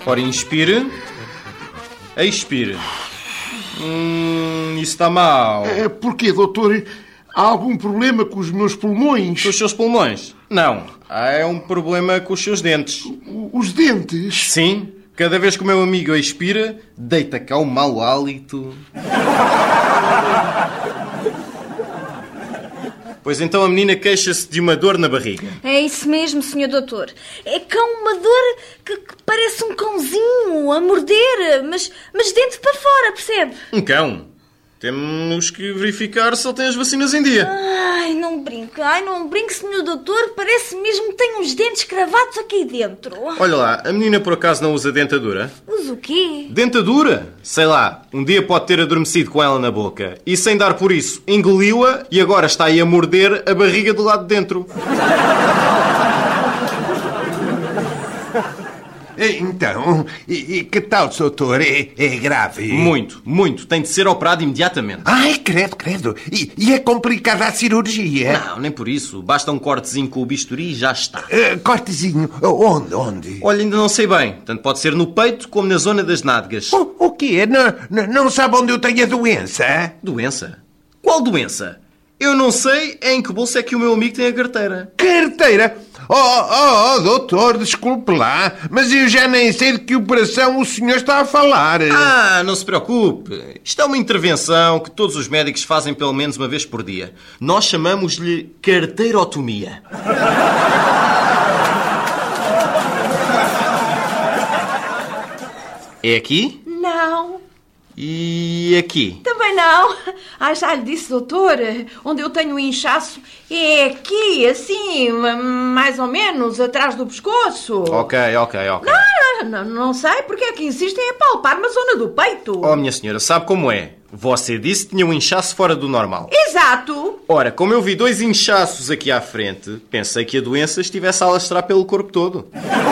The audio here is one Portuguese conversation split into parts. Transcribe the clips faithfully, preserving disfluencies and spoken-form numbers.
Ora, inspire. Expire. Hum, isso está mal. É, porquê, doutor? Há algum problema com os meus pulmões? Com os seus pulmões? Não. É um problema com os seus dentes. Os dentes? Sim. Cada vez que o meu amigo expira, deita cá um mau hálito. Pois então a menina queixa-se de uma dor na barriga. É isso mesmo, senhor doutor. É cá uma dor que, que parece um cãozinho a morder, mas, mas dentro para fora, percebe? Um cão? Temos que verificar se ele tem as vacinas em dia. Ai, não brinque. Ai, não brinque, senhor doutor. Parece mesmo que tem uns dentes cravados aqui dentro. Olha lá, a menina por acaso não usa dentadura? Usa o quê? Dentadura? Sei lá, um dia pode ter adormecido com ela na boca e sem dar por isso engoliu-a e agora está aí a morder a barriga do lado de dentro. Então, e, e que tal, doutor? É, é grave? Muito, muito. Tem de ser operado imediatamente. Ai, credo, credo. E, e é complicada a cirurgia? Não, nem por isso. Basta um cortezinho com o bisturi e já está. Uh, cortezinho? Onde, onde? Olha, ainda não sei bem. Tanto pode ser no peito como na zona das nádegas. O, o quê? Não, não, não sabe onde eu tenho a doença? Doença? Qual doença? Eu não sei em que bolsa é que o meu amigo tem a carteira. Carteira? Oh, oh, oh, doutor, desculpe lá, mas eu já nem sei de que operação o senhor está a falar. Ah, não se preocupe. Isto é uma intervenção que todos os médicos fazem pelo menos uma vez por dia. Nós chamamos-lhe carteirotomia. É aqui? Não. E aqui? Também não. Ah, já lhe disse, doutor, onde eu tenho o inchaço é aqui, assim, mais ou menos, atrás do pescoço. Ok, ok, ok. Não, não, não sei porque é que insistem em palpar na zona do peito. Oh, minha senhora, sabe como é? Você disse que tinha um inchaço fora do normal. Exato. Ora, como eu vi dois inchaços aqui à frente, pensei que a doença estivesse a alastrar pelo corpo todo.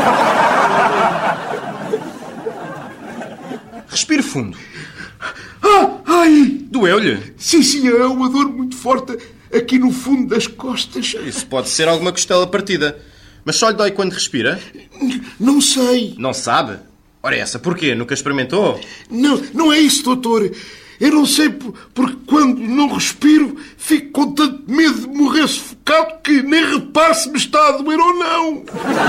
Respire fundo. Ah, ai! Doeu-lhe? Sim, sim, é uma dor muito forte aqui no fundo das costas. Isso pode ser alguma costela partida. Mas só lhe dói quando respira? Não sei. Não sabe? Ora essa, porquê? Nunca experimentou? Não, não é isso, doutor. Eu não sei porque quando não respiro fico com tanto medo de morrer sufocado que nem reparo se me está a doer ou não.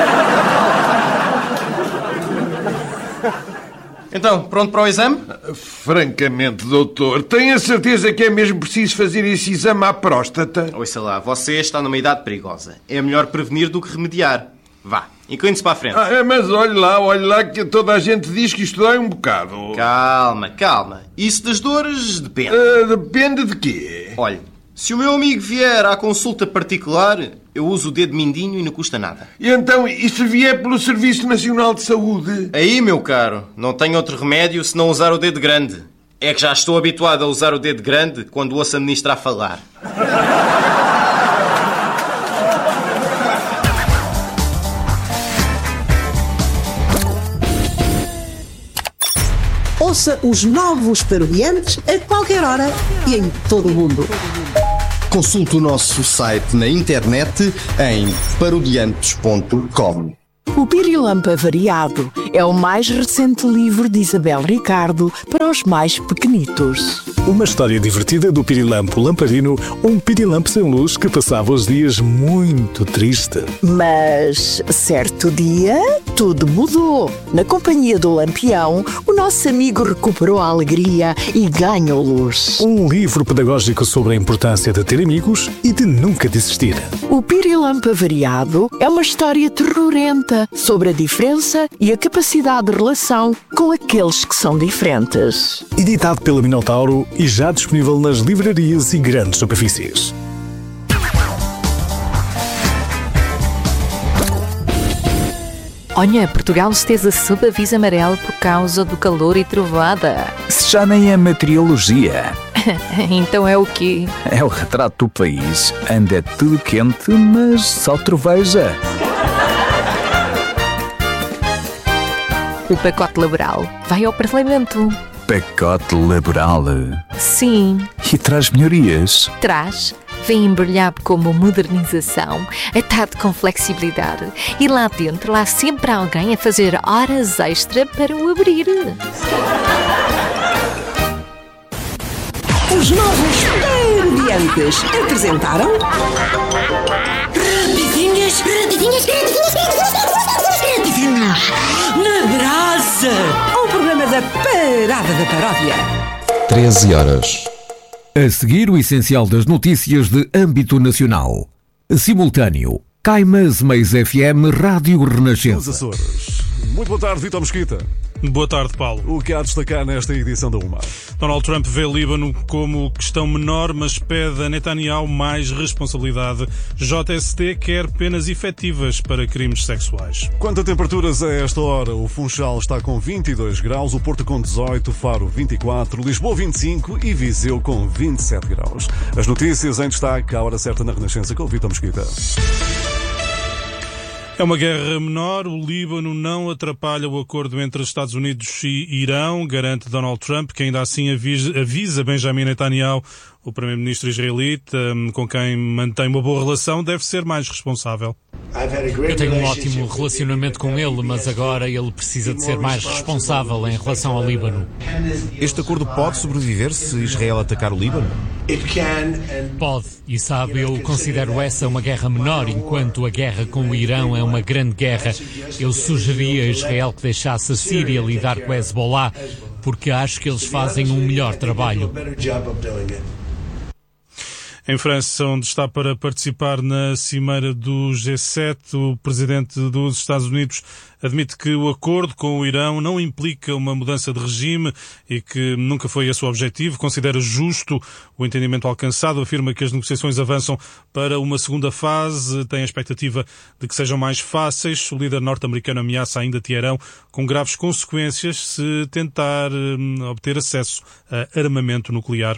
Então, pronto para o exame? Francamente, doutor, tenho a certeza que é mesmo preciso fazer esse exame à próstata? Ouça lá, você está numa idade perigosa. É melhor prevenir do que remediar. Vá, incline-se para a frente. Ah, mas olhe lá, olhe lá, que toda a gente diz que isto dói um bocado. Calma, calma. Isso das dores depende. Uh, depende de quê? Olhe, se o meu amigo vier à consulta particular, eu uso o dedo mindinho e não custa nada. E então, e se vier pelo Serviço Nacional de Saúde? Aí, meu caro, não tenho outro remédio se não usar o dedo grande. É que já estou habituado a usar o dedo grande quando ouço a ministra a falar. Ouça os novos Parodiantes a qualquer hora e em todo o mundo. Consulte o nosso site na internet em parodiantes ponto com. O Pirilampo Variado é o mais recente livro de Isabel Ricardo para os mais pequenitos. Uma história divertida do Pirilampo Lamparino, um pirilampo sem luz que passava os dias muito triste. Mas, certo dia, tudo mudou. Na companhia do Lampião, o nosso amigo recuperou a alegria e ganhou luz. Um livro pedagógico sobre a importância de ter amigos e de nunca desistir. O Pirilampo Variado é uma história terrorenta sobre a diferença e a capacidade de relação com aqueles que são diferentes. Editado pela Minotauro e já disponível nas livrarias e grandes superfícies. Olha, Portugal esteja sob aviso amarelo por causa do calor e trovoada. Se já nem é meteorologia. Então é o quê? É o retrato do país. Anda tudo quente, mas só troveja. O pacote laboral vai ao Parlamento. Pacote laboral? Sim. E traz melhorias? Traz. vem embrulhado como modernização, atado com flexibilidade. E lá dentro há sempre alguém a fazer horas extra para o abrir. Os novos Parodiantes apresentaram... Rapidinhas, rapidinhas, rapidinhas, rapidinhas, na brasa. Um programa da Parada da Paródia. treze horas. A seguir, o essencial das notícias de âmbito nacional. Simultâneo. Caimas Meis F M Rádio Renascença. Os Açores. Muito boa tarde, Vitor Mesquita. Boa tarde, Paulo. O que há a destacar nesta edição da UMA? Donald Trump vê Líbano como questão menor, mas pede a Netanyahu mais responsabilidade. J S T quer penas efetivas para crimes sexuais. Quanto a temperaturas a esta hora, o Funchal está com vinte e dois graus, o Porto com dezoito, Faro vinte e quatro, Lisboa vinte e cinco e Viseu com vinte e sete graus. As notícias em destaque à hora certa na Renascença com o Vitor Mesquita. É uma guerra menor, o Líbano não atrapalha o acordo entre os Estados Unidos e Irão, garante Donald Trump, que ainda assim avisa Benjamin Netanyahu, o primeiro-ministro israelita, com quem mantém uma boa relação, deve ser mais responsável. Eu tenho um ótimo relacionamento com ele, mas agora ele precisa de ser mais responsável em relação ao Líbano. Este acordo pode sobreviver se Israel atacar o Líbano? Pode, e sabe, eu considero essa uma guerra menor, enquanto a guerra com o Irão é uma grande guerra. Eu sugeria a Israel que deixasse a Síria lidar com o Hezbollah, porque acho que eles fazem um melhor trabalho. Em França, onde está para participar na cimeira do G sete, o presidente dos Estados Unidos admite que o acordo com o Irão não implica uma mudança de regime e que nunca foi esse o objetivo. Considera justo o entendimento alcançado, afirma que as negociações avançam para uma segunda fase, tem a expectativa de que sejam mais fáceis. O líder norte-americano ameaça ainda Teherão com graves consequências se tentar hum, obter acesso a armamento nuclear.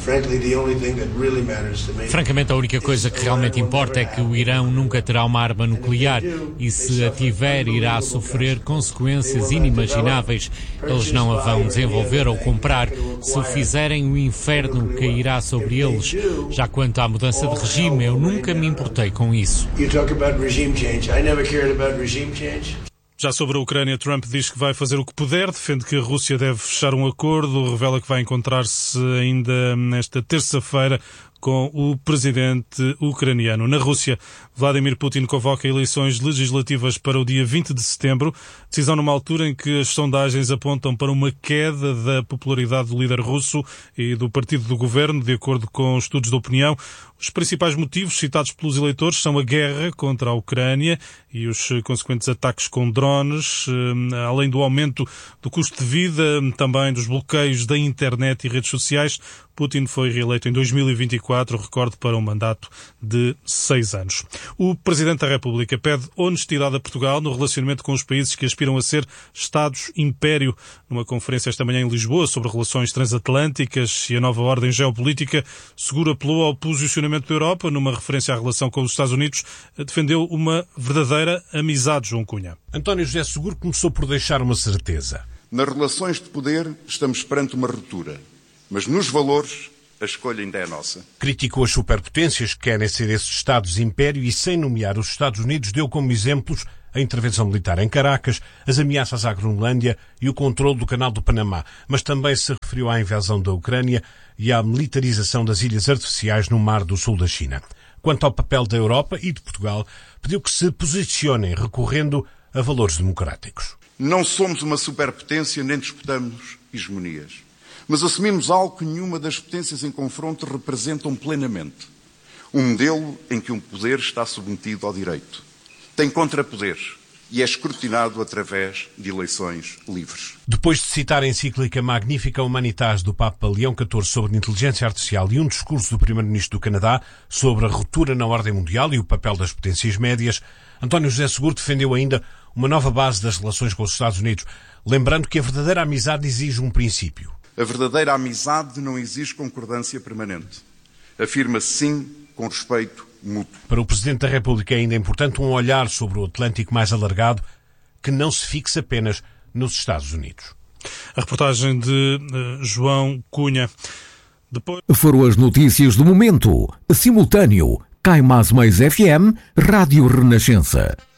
Francamente, a única coisa que realmente importa é que o Irão nunca terá uma arma nuclear e, se a tiver, irá sofrer consequências inimagináveis. Eles não a vão desenvolver ou comprar. Se o fizerem, o inferno cairá sobre eles. Já quanto à mudança de regime, eu nunca me importei com isso. Já sobre a Ucrânia, Trump diz que vai fazer o que puder, defende que a Rússia deve fechar um acordo, revela que vai encontrar-se ainda nesta terça-feira com o presidente ucraniano. Na Rússia, Vladimir Putin convoca eleições legislativas para o dia vinte de setembro, decisão numa altura em que as sondagens apontam para uma queda da popularidade do líder russo e do partido do governo, de acordo com estudos de opinião. Os principais motivos citados pelos eleitores são a guerra contra a Ucrânia e os consequentes ataques com drones, além do aumento do custo de vida, também dos bloqueios da internet e redes sociais. Putin foi reeleito em dois mil e vinte e quatro, recorde para um mandato de seis anos. O Presidente da República pede honestidade a Portugal no relacionamento com os países que aspiram a ser Estados-império. Numa conferência esta manhã em Lisboa sobre relações transatlânticas e a nova ordem geopolítica, Seguro apelou ao posicionamento da Europa, numa referência à relação com os Estados Unidos, defendeu uma verdadeira amizade, João Cunha. António José Seguro começou por deixar uma certeza. Nas relações de poder estamos perante uma ruptura. Mas nos valores, a escolha ainda é nossa. Criticou as superpotências que querem ser esses Estados-império e, sem nomear os Estados Unidos, deu como exemplos a intervenção militar em Caracas, as ameaças à Groenlândia e o controle do Canal do Panamá, mas também se referiu à invasão da Ucrânia e à militarização das ilhas artificiais no Mar do Sul da China. Quanto ao papel da Europa e de Portugal, pediu que se posicionem recorrendo a valores democráticos. Não somos uma superpotência nem disputamos hegemonias. Mas assumimos algo que nenhuma das potências em confronto representam plenamente. Um modelo em que um poder está submetido ao direito. Tem contrapoderes e é escrutinado através de eleições livres. Depois de citar a encíclica Magnifica Humanitas do Papa Leão catorze sobre inteligência artificial e um discurso do primeiro-ministro do Canadá sobre a ruptura na ordem mundial e o papel das potências médias, António José Seguro defendeu ainda uma nova base das relações com os Estados Unidos, lembrando que a verdadeira amizade exige um princípio. A verdadeira amizade não exige concordância permanente. Afirma-se sim com respeito mútuo. Para o Presidente da República é ainda importante um olhar sobre o Atlântico mais alargado, que não se fixe apenas nos Estados Unidos. A reportagem de uh, João Cunha. Depois... Foram as notícias do momento. Simultâneo. Cai Mais Mais F M, Rádio Renascença.